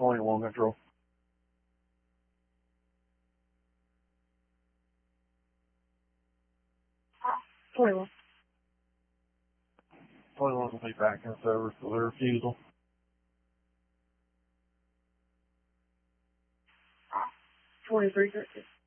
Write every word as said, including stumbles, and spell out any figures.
twenty-one control. twenty-one. twenty-one will be backing us over for their refusal. twenty-three, correct.